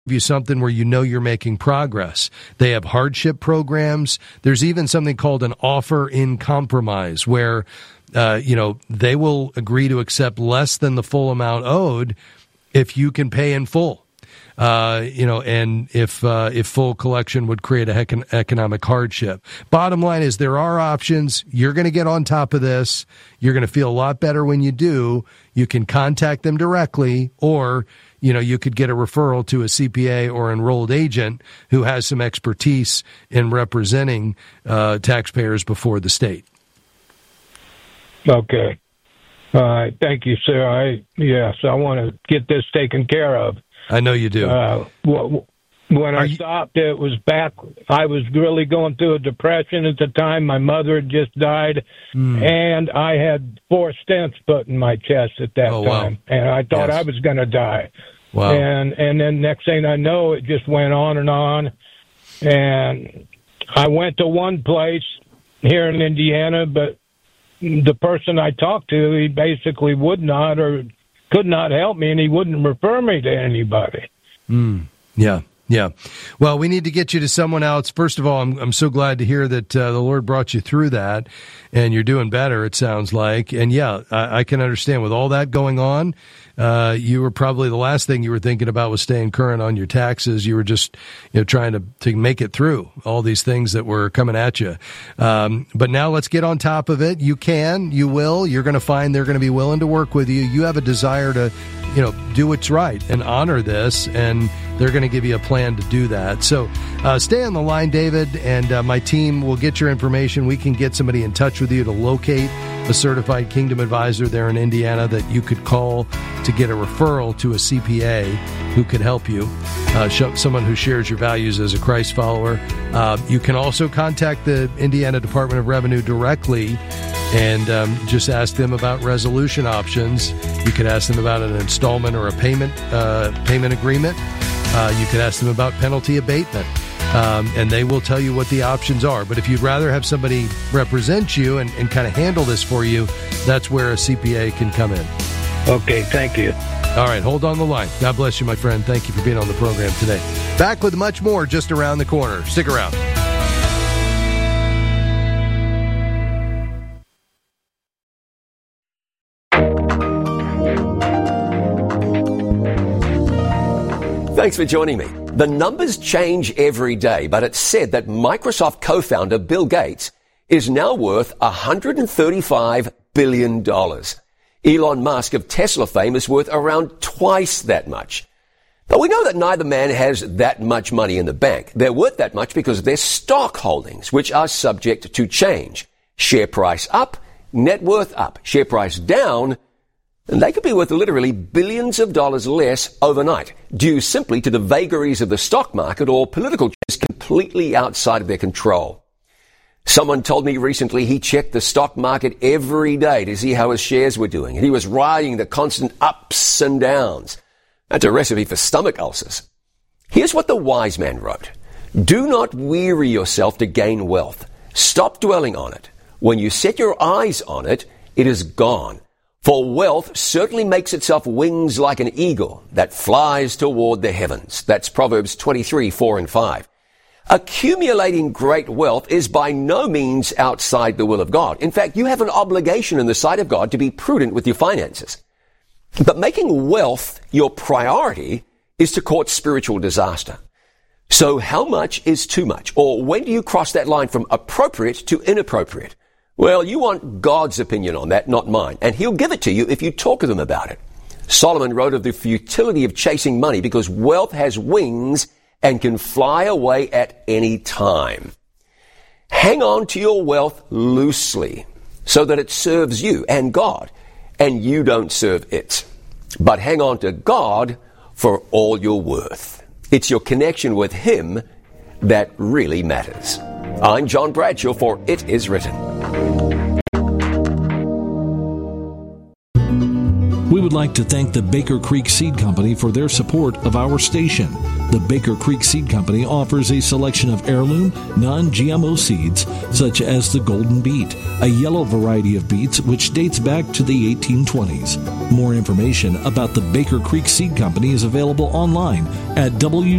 you something where you know you're making progress. They have hardship programs. There's even something called an offer in compromise where, they will agree to accept less than the full amount owed if you can pay in full. And if full collection would create a economic hardship. Bottom line is there are options. You're going to get on top of this. You're going to feel a lot better when you do. You can contact them directly, or you could get a referral to a CPA or enrolled agent who has some expertise in representing taxpayers before the state. Okay. All right. Thank you, sir. I want to get this taken care of. I know you do. When I stopped, it was back. I was really going through a depression at the time. My mother had just died, and I had 4 stents put in my chest at that time. Wow. And I thought I was going to die. Wow. And then next thing I know, it just went on. And I went to one place here in Indiana, but the person I talked to, he basically would not or could not help me, and he wouldn't refer me to anybody. Yeah. Well, we need to get you to someone else. First of all, I'm so glad to hear that the Lord brought you through that, and you're doing better, it sounds like. And I can understand with all that going on, you were probably the last thing you were thinking about was staying current on your taxes. You were just trying to make it through all these things that were coming at you. But now let's get on top of it. You will. You're going to find they're going to be willing to work with you. You have a desire to do what's right and honor this, and they're going to give you a plan to do that. So stay on the line, David, and my team will get your information. We can get somebody in touch with you to locate a certified Kingdom advisor there in Indiana that you could call to get a referral to a CPA who could help you, someone who shares your values as a Christ follower. You can also contact the Indiana Department of Revenue directly and just ask them about resolution options. You could ask them about an installment or a payment agreement. You could ask them about penalty abatement, and they will tell you what the options are. But if you'd rather have somebody represent you and kind of handle this for you, that's where a CPA can come in. Okay, thank you. All right, hold on the line. God bless you, my friend. Thank you for being on the program today. Back with much more just around the corner. Stick around. Thanks for joining me. The numbers change every day, but it's said that Microsoft co-founder Bill Gates is now worth $135 billion. Elon Musk of Tesla fame is worth around twice that much. But we know that neither man has that much money in the bank. They're worth that much because of their stock holdings, which are subject to change. Share price up, net worth up. Share price down, and they could be worth literally billions of dollars less overnight, due simply to the vagaries of the stock market or political changes completely outside of their control. Someone told me recently he checked the stock market every day to see how his shares were doing, and he was riding the constant ups and downs. That's a recipe for stomach ulcers. Here's what the wise man wrote. Do not weary yourself to gain wealth. Stop dwelling on it. When you set your eyes on it, it is gone. For wealth certainly makes itself wings like an eagle that flies toward the heavens. That's Proverbs 23:4-5. Accumulating great wealth is by no means outside the will of God. In fact, you have an obligation in the sight of God to be prudent with your finances. But making wealth your priority is to court spiritual disaster. So how much is too much? Or when do you cross that line from appropriate to inappropriate? Well, you want God's opinion on that, not mine. And he'll give it to you if you talk to them about it. Solomon wrote of the futility of chasing money because wealth has wings and can fly away at any time. Hang on to your wealth loosely so that it serves you and God, and you don't serve it. But hang on to God for all you're worth. It's your connection with Him that really matters. I'm John Bradshaw for It Is Written. We would like to thank the Baker Creek Seed Company for their support of our station. The Baker Creek Seed Company offers a selection of heirloom, non-GMO seeds, such as the Golden Beet, a yellow variety of beets which dates back to the 1820s. More information about the Baker Creek Seed Company is available online at www.bbcseed.com.